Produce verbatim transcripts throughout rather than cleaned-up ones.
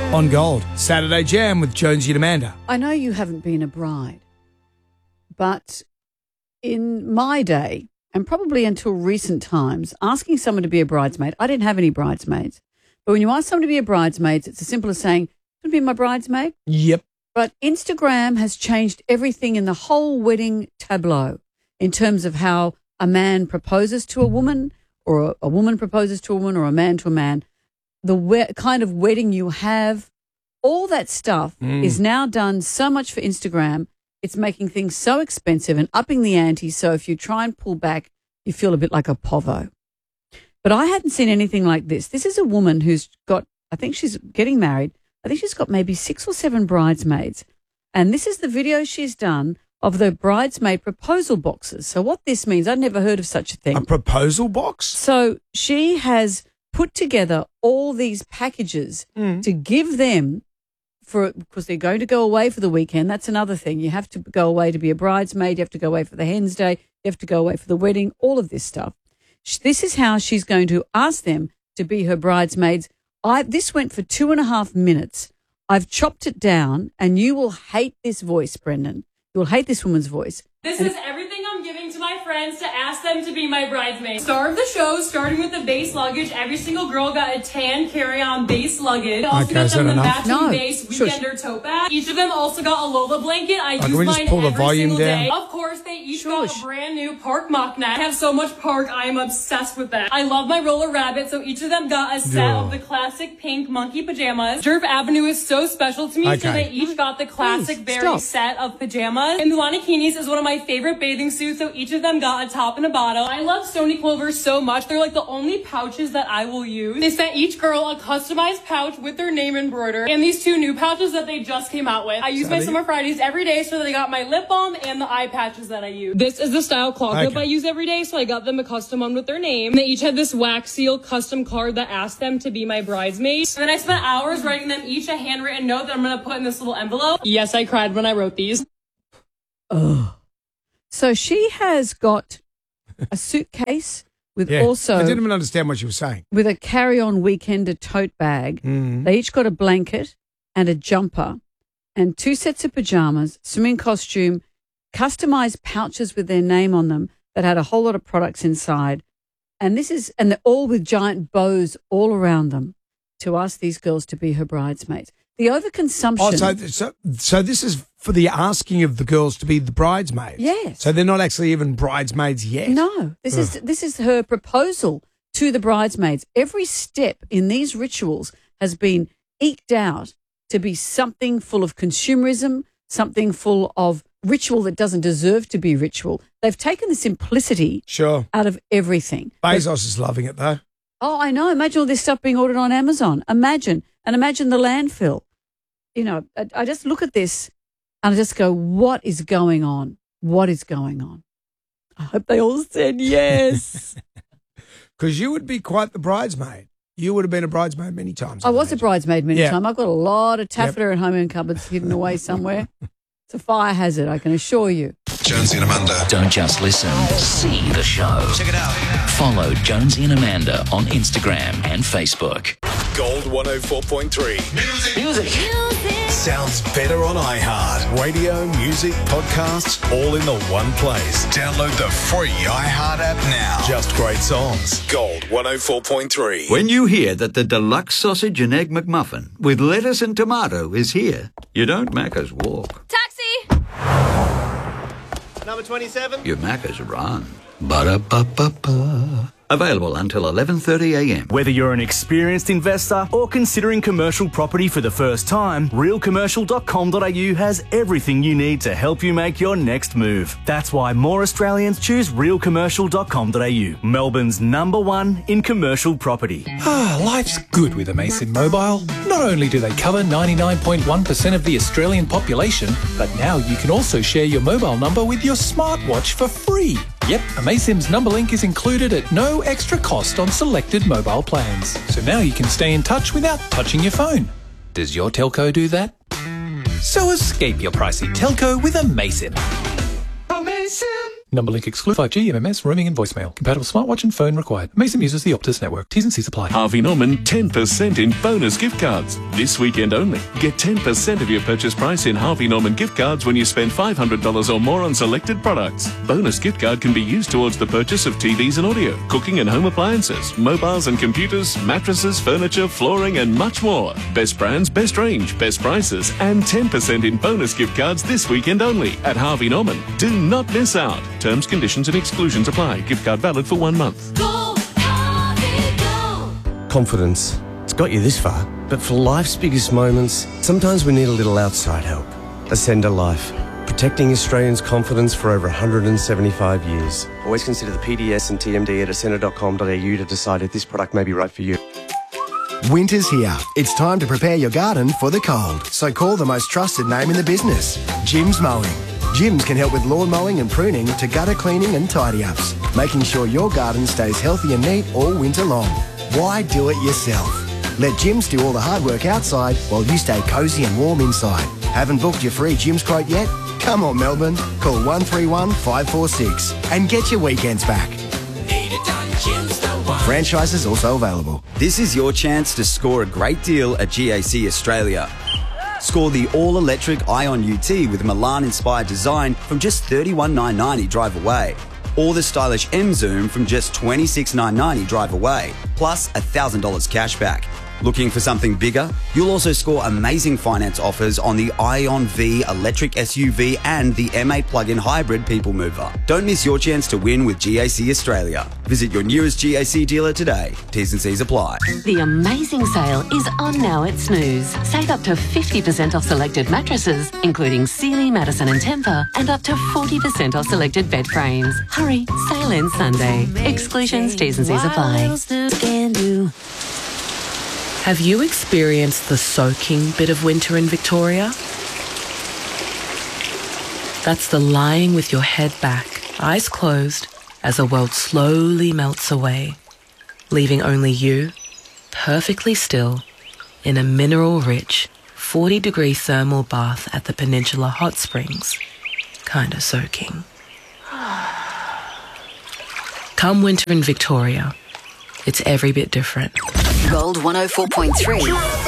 On Gold, Saturday Jam with Jonesy and Amanda. I know you haven't been a bride, but in my day, and probably until recent times, asking someone to be a bridesmaid, I didn't have any bridesmaids. But when you ask someone to be a bridesmaid, it's as simple as saying, "Could be my bridesmaid?" Yep. But Instagram has changed everything in the whole wedding tableau in terms of how a man proposes to a woman, or a, a woman proposes to a woman, or a man to a man. The we- kind of wedding you have, all that stuff Mm. is now done so much for Instagram. It's making things so expensive and upping the ante. So if you try and pull back, you feel a bit like a povo. But I hadn't seen anything like this. This is a woman who's got, I think she's getting married. I think she's got maybe six or seven bridesmaids. And this is the video she's done of the bridesmaid proposal boxes. So what this means, I'd never heard of such a thing. A proposal box? So she has put together all these packages Mm. to give them for, because they're going to go away for the weekend. That's another thing. You have to go away to be a bridesmaid. You have to go away for the hen's day. You have to go away for the wedding, all of this stuff. Sh- This is how she's going to ask them to be her bridesmaids. I, this went for two and a half minutes. I've chopped it down, and you will hate this voice, Brendan. You will hate this woman's voice. This is everything I'm giving to my friends to ask them to be my bridesmaid. Star of the show, starting with the base luggage. Every single girl got a tan carry-on base luggage. Also Okay, got is them that the enough? matching No. base Shush. weekender tote bag. Each of them also got a Lola blanket. I Oh, can use we just mine pull the every volume single down? day. Of course, they each got Shush. a brand new Park mock net. I have so much Park, I am obsessed with that. I love my Roller Rabbit, so each of them got a set Yeah. of the classic pink monkey pajamas. Jerv Avenue is so special to me, so Okay. they each got the classic Please, berry stop. set of pajamas. And Milani Kinis is one of my favorite bathing suits, so each of them got a top and a bottom. I love Sony Clover so much. They're like the only pouches that I will use. They sent each girl a customized pouch with their name embroidered, and these two new pouches that they just came out with. I use my Sorry? Summer Fridays every day, so they got my lip balm and the eye patches that I use. This is the style claw clip Okay. I use every day, so I got them a custom one with their name. They each had this wax seal custom card that asked them to be my bridesmaids. And then I spent hours writing them each a handwritten note that I'm gonna put in this little envelope. Yes, I cried when I wrote these. Ugh. So she has got a suitcase with Yeah. also I didn't even understand what you were saying. with a carry-on weekender tote bag. Mm. They each got a blanket and a jumper and two sets of pajamas, swimming costume, customized pouches with their name on them that had a whole lot of products inside. And this is, and they're all with giant bows all around them to ask these girls to be her bridesmaids. The overconsumption. Oh, so, so, so this is for the asking of the girls to be the bridesmaids? Yes. So they're not actually even bridesmaids yet? No, this is this is her proposal to the bridesmaids. Every step in these rituals has been eked out to be something full of consumerism, something full of ritual that doesn't deserve to be ritual. They've taken the simplicity Sure. out of everything. Bezos is loving it, though. Oh, I know. Imagine all this stuff being ordered on Amazon. Imagine. And imagine the landfill. You know, I, I just look at this and I just go, what is going on? What is going on? I hope they all said yes. Because you would be quite the bridesmaid. You would have been a bridesmaid many times. I was a bridesmaid many Yeah. times. I've got a lot of taffeta at home in cupboards hidden away somewhere. It's a fire hazard, I can assure you. Jonesy and Amanda. Don't just listen, see the show. Check it out. Follow Jonesy and Amanda on Instagram and Facebook. Gold one oh four point three. Music. Music. Sounds better on iHeart. Radio, music, podcasts, all in the one place. Download the free iHeart app now. Just great songs. Gold one oh four point three. When you hear that the deluxe sausage and egg McMuffin with lettuce and tomato is here, you don't Macca's walk. Taxi! Number twenty-seven. You Macca's run. Ba-da-ba-ba-ba. Available until eleven thirty a m. Whether you're an experienced investor or considering commercial property for the first time, real commercial dot com dot a u has everything you need to help you make your next move. That's why more Australians choose real commercial dot com dot a u, Melbourne's number one in commercial property. Ah, life's good with Amaysim Mobile. Not only do they cover ninety-nine point one percent of the Australian population, but now you can also share your mobile number with your smartwatch for free. Yep, Amaysim's number link is included at no extra cost on selected mobile plans. So now you can stay in touch without touching your phone. Does your telco do that? So escape your pricey telco with Amaysim. Amaysim. Number link exclude five G, M M S, roaming and voicemail. Compatible smartwatch and phone required. Mason uses the Optus network. T's and C's apply. Harvey Norman ten percent in bonus gift cards. This weekend only. Get ten percent of your purchase price in Harvey Norman gift cards when you spend five hundred dollars or more on selected products. Bonus gift card can be used towards the purchase of T Vs and audio, cooking and home appliances, mobiles and computers, mattresses, furniture, flooring and much more. Best brands, best range, best prices and ten percent in bonus gift cards this weekend only at Harvey Norman. Do not miss out. Terms, conditions and exclusions apply. Gift card valid for one month. Go, Harvey, go. Confidence. It's got you this far. But for life's biggest moments, sometimes we need a little outside help. Ascender Life. Protecting Australians' confidence for over one hundred seventy-five years. Always consider the P D S and T M D at ascender dot com dot a u to decide if this product may be right for you. Winter's here. It's time to prepare your garden for the cold. So call the most trusted name in the business, Jim's Mowing. Jim's can help with lawn mowing and pruning to gutter cleaning and tidy-ups, making sure your garden stays healthy and neat all winter long. Why do it yourself? Let Jim's do all the hard work outside while you stay cosy and warm inside. Haven't booked your free Jim's quote yet? Come on, Melbourne. Call one three one, five four six and get your weekends back. Need it done, Jim's the one. Franchises also available. This is your chance to score a great deal at G A C Australia. Score the all-electric Ion U T with Milan-inspired design from just thirty-one thousand nine hundred ninety drive away. Or the stylish M Zoom from just twenty-six thousand nine hundred ninety drive away, plus one thousand dollars cash back. Looking for something bigger? You'll also score amazing finance offers on the Ion V electric S U V and the M eight plug-in hybrid people mover. Don't miss your chance to win with G A C Australia. Visit your nearest G A C dealer today. T's and C's apply. The amazing sale is on now at Snooze. Save up to fifty percent off selected mattresses, including Sealy, Madison and Tempur, and up to forty percent off selected bed frames. Hurry, sale ends Sunday. Exclusions, T's and C's apply. Have you experienced the soaking bit of winter in Victoria? That's the lying with your head back, eyes closed, as the world slowly melts away, leaving only you, perfectly still, in a mineral-rich, forty-degree thermal bath at the Peninsula Hot Springs, kinda soaking. Come winter in Victoria, it's every bit different. Gold one oh four point three.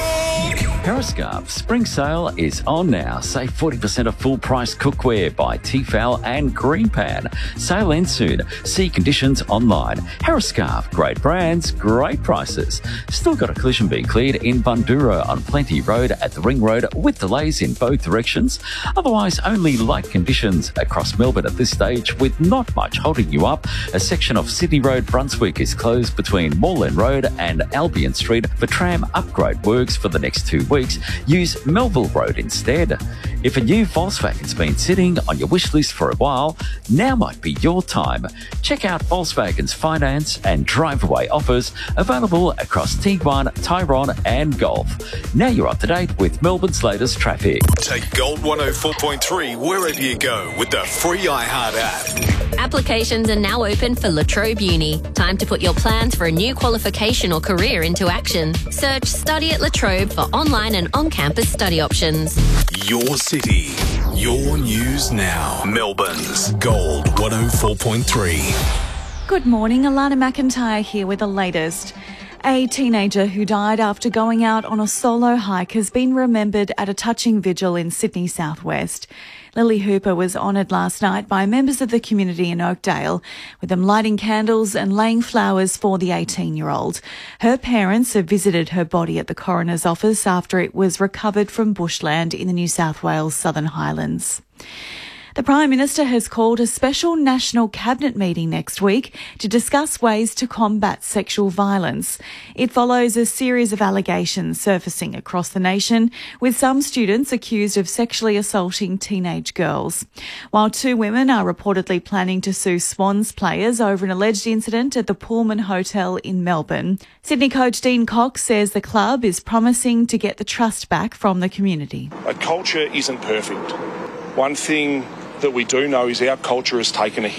Periscarf Spring Sale is on now. Save forty percent of full price cookware by Tefal and Greenpan. Sale ends soon. See conditions online. Periscarf, great brands, great prices. Still got a collision being cleared in Bundura on Plenty Road at the Ring Road with delays in both directions. Otherwise, only light conditions across Melbourne at this stage with not much holding you up. A section of Sydney Road, Brunswick is closed between Moreland Road and Albion Street for tram upgrade works for the next two weeks. Use Melville Road instead. If a new Volkswagen's been sitting on your wish list for a while, now might be your time. Check out Volkswagen's finance and drive-away offers available across Tiguan, Tyrone and Golf. Now you're up to date with Melbourne's latest traffic. Take Gold one oh four point three wherever you go with the free iHeart app. Applications are now open for La Trobe Uni. Time to put your plans for a new qualification or career into action. Search Study at La Trobe for online and on-campus study options. Your city, your news now. Melbourne's Gold one oh four point three. Good morning, Alana McIntyre here with the latest. A teenager who died after going out on a solo hike has been remembered at a touching vigil in Sydney Southwest. Lily Hooper was honoured last night by members of the community in Oakdale, with them lighting candles and laying flowers for the eighteen-year-old. Her parents have visited her body at the coroner's office after it was recovered from bushland in the New South Wales Southern Highlands. The Prime Minister has called a special National Cabinet meeting next week to discuss ways to combat sexual violence. It follows a series of allegations surfacing across the nation, with some students accused of sexually assaulting teenage girls. While two women are reportedly planning to sue Swans players over an alleged incident at the Pullman Hotel in Melbourne, Sydney coach Dean Cox says the club is promising to get the trust back from the community. A culture isn't perfect. One thing that we do know is our culture has taken a hit.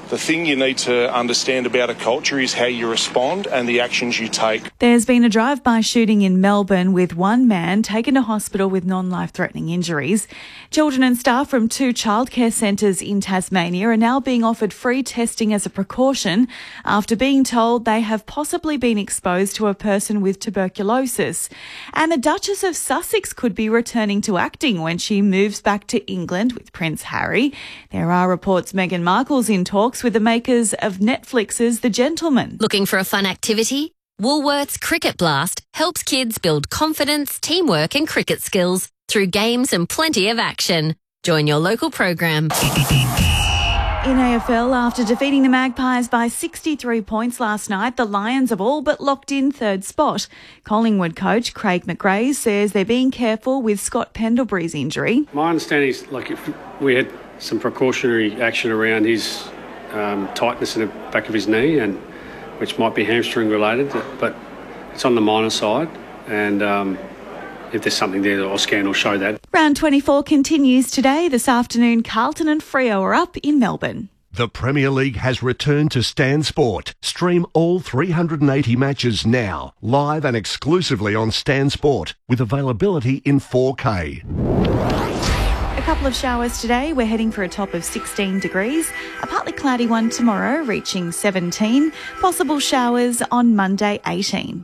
The thing you need to understand about a culture is how you respond and the actions you take. There's been a drive-by shooting in Melbourne with one man taken to hospital with non-life-threatening injuries. Children and staff from two childcare centres in Tasmania are now being offered free testing as a precaution after being told they have possibly been exposed to a person with tuberculosis. And the Duchess of Sussex could be returning to acting when she moves back to England with Prince Harry. There are reports Meghan Markle's in talks with the makers of Netflix's The Gentleman. Looking for a fun activity? Woolworths Cricket Blast helps kids build confidence, teamwork and cricket skills through games and plenty of action. Join your local program. In A F L, after defeating the Magpies by sixty-three points last night, the Lions have all but locked in third spot. Collingwood coach Craig McRae says they're being careful with Scott Pendlebury's injury. My understanding is, like, if we had some precautionary action around his um, tightness in the back of his knee, and which might be hamstring related, but it's on the minor side, and um, if there's something there, I'll scan or show that. Round twenty-four continues today. This afternoon, Carlton and Freo are up in Melbourne. The Premier League has returned to Stan Sport. Stream all three hundred eighty matches now, live and exclusively on Stan Sport, with availability in four K. A couple of showers today. We're heading for a top of sixteen degrees. A partly cloudy one tomorrow, reaching seventeen. Possible showers on Monday, eighteen.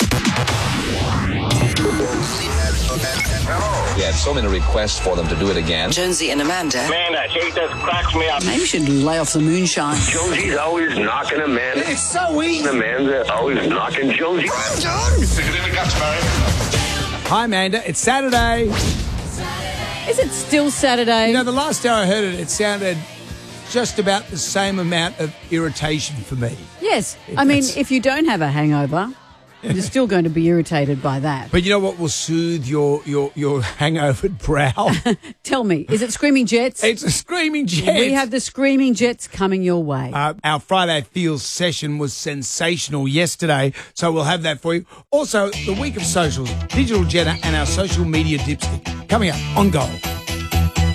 We had so many requests for them to do it again. Jonesy and Amanda. Man, that shit just cracks me up. Maybe we should lay off the moonshine. Jonesy's always knocking Amanda. It's so easy. Amanda's always knocking Jonesy. I'm done. Stick it in the guts, Barry. Hi, Amanda. It's Saturday. Is it still Saturday? You know, the last time I heard it, it sounded just about the same amount of irritation for me. Yes. I mean, if you don't have a hangover, you're still going to be irritated by that. But you know what will soothe your your your hangovered brow? Tell me, is it Screaming Jets? It's a Screaming Jets. We have the Screaming Jets coming your way. Uh, our Friday Feels session was sensational yesterday, so we'll have that for you. Also, the week of socials, Digital Jenna and our social media dipstick coming up on Gold.